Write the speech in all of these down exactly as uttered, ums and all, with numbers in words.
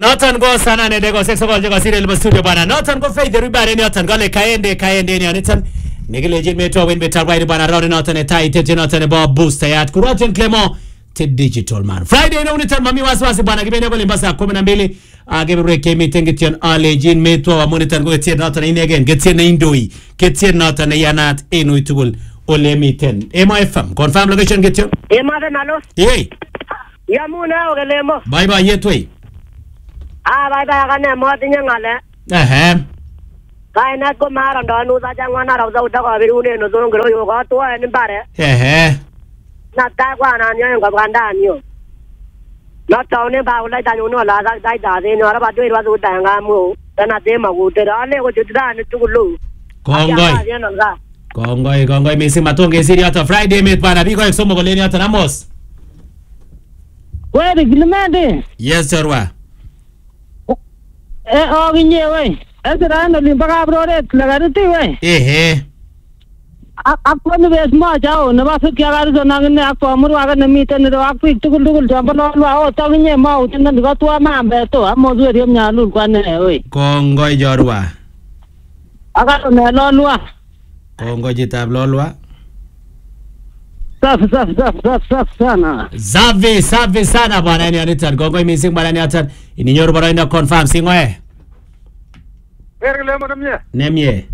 Noton go sana ne dego sexo go jego sire le studio bana. Noton go faith ribare noton go le kaende kaende ni anitan. Nigeleje meto win betal right bana round noton e tight te noton e bo booster ya Kuroten Clement te digital man. Friday no unitan mami waswasi bana gibene go limbasa kumi na mbili agebere kemi tengition alejin meto wa monitor go tie noton ine again getie na indoi getie noton e yanat enu itugul ole miten. M F M confirm location getie. Ema de nalo. Hey. Ya muna o gelemo. Bye bye yetwe. Ah, bye bye kana mo tinya ngale. Eh. Kai na ko mara ndo nu sa jangwa na ra za uta ko biru ne no zo ngro yo ko to en bare. Eh. Na ta kwa na nyo ko banda nyo. Na ta ne ba ulai ta nyo no la sa dai da de no ra ba doi ra zo ta nga mu. Ta na te ma ku te ra le ko ju da ne tu lu. Kongoi. Kongoi kongoi misi matonge siri hata Friday met bana biko somo goleni hata namos. Wewe Gilmende. Yes sir wa. Eh o ginye we. Ese ndo limbaga broret lagariti we. Eh Akko ne bes ma jao ne ba fikya gar zo na ne akko amuru aga ne miten ne ak fik tugul tugul jamba lo o to ginye ma o tin ngo to ma be to amo zo riam nya lul kwan ne we. Kongoi jorwa. Aga ne lo lwa. Kongoi jitab lo lwa. Saf saf saf saf saf sana. Zave zave sana bwana ni anitan kongoi misi bwana ni atan ininyoru bwana ina confirm singwe. Erle mo namye. Nemye.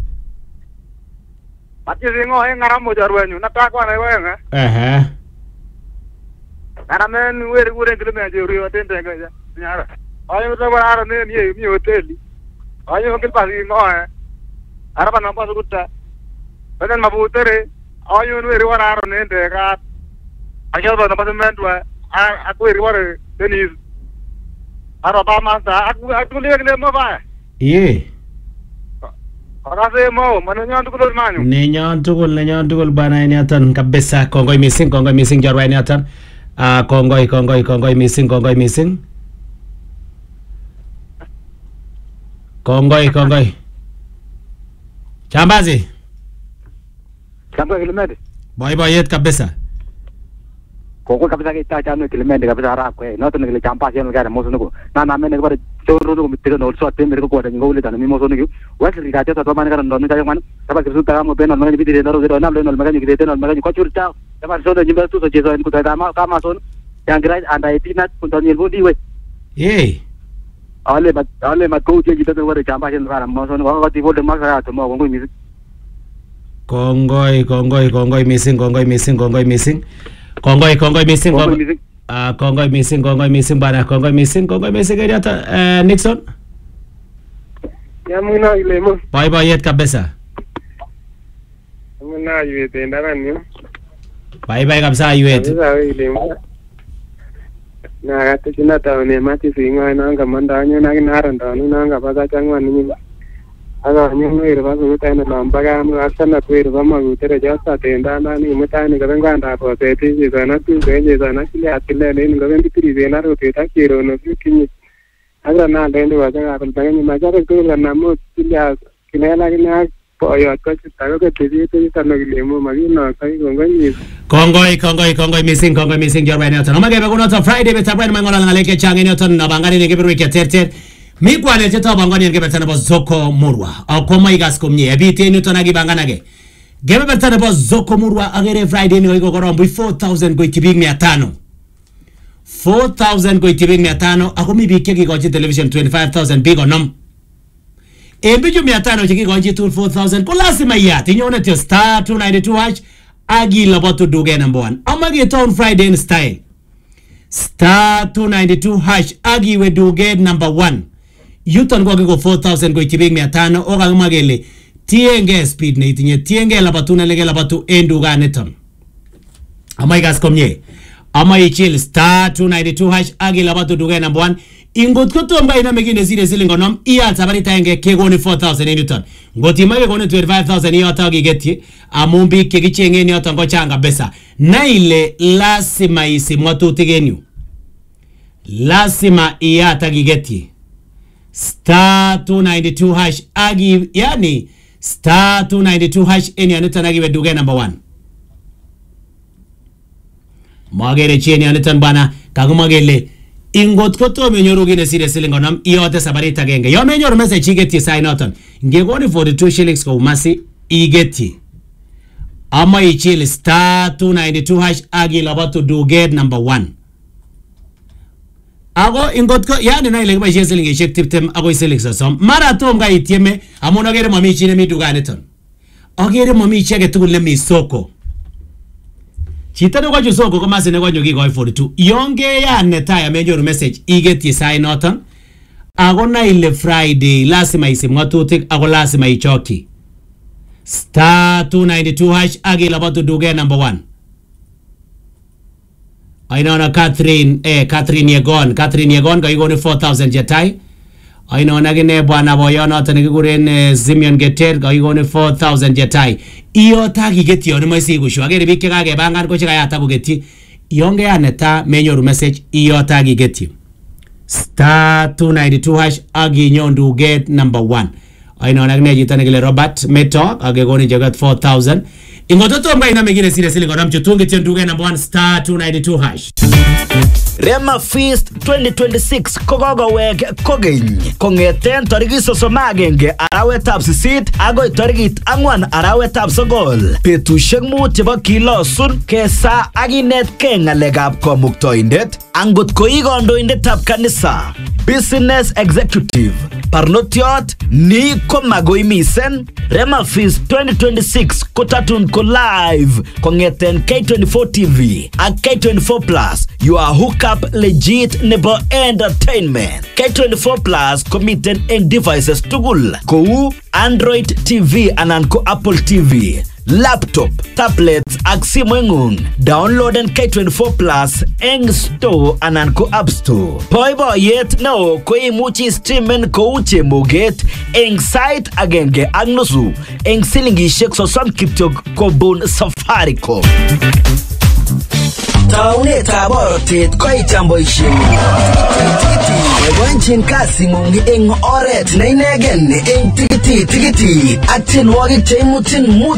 Pati singo he ngaramo jarwenyu nata kwa na wenga. Eh. Ana men weri wuri ngilme je uri watende ngaja. Nyara. Ayo to bara ne mi mi hoteli. Ayo ngil pasi ngo he. Ara bana pa sutta. Benen mabutere. Ayo weri wara ne ndega. Ayo bana pa mentwa. Aku weri wara denis. Ara ba masa aku aku le mo ba. Ye. Akase mo manenyan tukul manyu. Nenyan tukul nenyan tukul bana ni atan kabisa kongoi missing kongoi missing jorwa ni atan. Ah kongoi kongoi kongoi missing kongoi missing. Kongoi kongoi. Chambazi. Chambazi Gilmende. Bye bye yet kabisa. Koko kabisa kita chanu Gilmende kabisa ra ko no to ngile champa sian ngara mo sunugo na na mene bare choro no mitiro no so atem mere ko ko ngo le tan mi mo sunugo wasi ri gacha to man ngara no ta man taba kisu ta mo ben no ngani bidire no ro na le no magani gide no magani ko churta taba so do jimba tu so jeso en ku ta ma ka ma son yang grai anda itinat kun ton yelbo di we eh ale ma ale ma ko je gide to bare champa sian ngara mo sunugo ko ti bo de ma ga to mo ngo mi kongoi kongoi kongoi missing kongoi missing kongoi missing kongoi kongoi missing kongoi ah kongoi missing kongoi missing bana kongoi missing kongoi missing kaya ta Nixon ya muna ile mo bye bye yet kabisa muna yete ndana ni bye bye kabisa yet ile mo na gata china ta ne mati singa na nga mandanya na naranda na nga baga changwa ni aga nyu ire ba so ta na lambaga mu asana ko ire ba ma gutere jasa te ndana ni mutani ga nganda ko te ti ji sana tu ge je sana kile atile ne ngo ben bitri de na ro te ta kiro no kinyi aga na de ndo ga ga ban ba ni ma ja ko la na mo kile kile la na po yo ko ta ko te ti te ta no gile mo ma gi no kai ngo ngani kongoi kongoi kongoi missing kongoi missing jorwa ni atan omage be kuno to Friday be tabran mangola ngaleke change ni atan na bangani ne geberu ke terter mi kwale teta bangani ngebe betana bo zoko murwa akoma igas komnye ebite ni to nagi bangana ge gebe betana bo zoko murwa agere Friday ni go gorombo four thousand go itibing mia tano four thousand go itibing mia tano akomi bike ki goji television twenty-five thousand bigo nom ebiju mia tano ki goji tool four thousand ko lazima yati nyone to star two ninety-two hash agi laboto duge number one amage town Friday in style star two ninety-two hash agi we duge number one yuton go go four thousand go itibing mia tano o ga magele tienge speed ne itinye tienge labatu na lege labatu enduga neton amai gas komnye amai chill star two ninety-two hash agi labatu duga number one ingot ko to mba ina megine zile zile ngonom iya tabari taenge kego ni four thousand newton ngoti mage go ni twenty-five thousand iyo tagi geti amumbi kegichenge ni otango changa besa na ile lazima isi mwatu tigeniu lazima iya tagi geti star two ninety-two hash agi yani star two ninety-two hash eni anutan agi weduge number one magere cheni anutan bana kagumagele ingot ko to menyoru kine sire siling konom iyote sabarit agenge. Yo menyoru message igetyi sai noton. Ngekoni forty-two shillings ko umasi igetyi. Ama ichil star two ninety-two hash agi lobatu duget number one. Ago ingot ko yani na ile kiboisien silingishek tiptem agoi siling sosom. Mara tom ga itieme amun agere mami chi nemi duganiton. Agere mami chi age tugul nemi soko. Chito ne kwachu soko koma sine kwanyo kikoi forty-two. Yonge ya netai amenyoru message igetyi sai noton. Ago na ile Friday lazima isim ngatutik ago lazima ichoki. Star two ninety-two hash agi labatu duge number one. Ainaona Catherine eh Catherine Yegon Catherine Yegon ka igoni four thousand jetai. Ainaona gine bwana boyono tani kiguren Simeon Geter ka igoni four thousand jetai. Iyo tagi geti oni moisi gushu agere bike kage bangan ko chika yata geti. Yonge ya neta menyoru message iyo tagi geti. Star two ninety-two hash agi nyondu get number one. Ainaona gine jitani gile Robert Meto age goni jagat four thousand. Ingototo mba ina megine sile sile ngona mchutungi tienduge number one star two ninety-two hash. Rema Feast twenty twenty-six kokokowek kokeny kongeten tarikit sosom ak agenge arawetab sisit agoi tarikit ang'wan arawetab sogol. Betusiek mut chebo kilosun kesa ak inetkei ng'alekab komuktoindet angot ko i kandoindetab kanisa, business executive, parnotiot ni ko magoimisen. Rema Feast twenty twenty-six kotatun ko live kongeten K twenty-four T V ak K twenty-four Plus. You are hook up legit nebo entertainment. K twenty-four Plus komiten eng devices tugul kou Android T V anan ko Apple T V, laptop, tablets ak simoingung. Downloaden K twenty-four Plus eng store anan ko App Store. Boiboiyet neo ko imuchi streamen kou chemoget eng site agenge ak nusu eng silingishek sosom kityok kobun Safaricom. Taunetab borotet koitam boisiengung. Boiboichin kasing'ung eng oret ne inegen eng tikiti tikiti ak tienwogik cheimutin mut